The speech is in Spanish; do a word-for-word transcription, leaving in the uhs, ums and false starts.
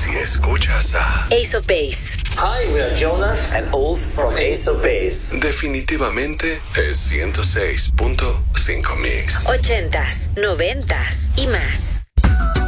si escuchas a Ace of Base. Hi, we are Jonas and Ulf from Ace of Base. definitivamente es ciento seis punto cinco Mix. Ochentas, noventas y más.